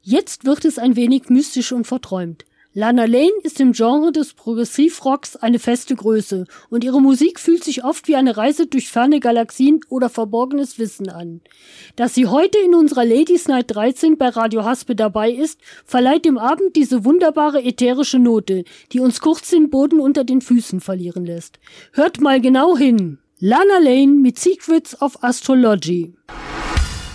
Jetzt wird es ein wenig mystisch und verträumt. Lana Lane ist im Genre des Progressivrocks eine feste Größe und ihre Musik fühlt sich oft wie eine Reise durch ferne Galaxien oder verborgenes Wissen an. Dass sie heute in unserer Ladies Night 13 bei Radio Haspe dabei ist, verleiht dem Abend diese wunderbare ätherische Note, die uns kurz den Boden unter den Füßen verlieren lässt. Hört mal genau hin. Lana Lane mit Secrets of Astrology.